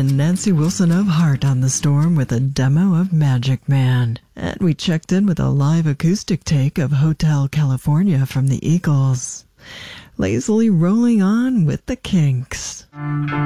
and Nancy Wilson of Heart on the Storm with a demo of Magic Man. And we checked in with a live acoustic take of Hotel California from the Eagles. Lazily rolling on with the Kinks.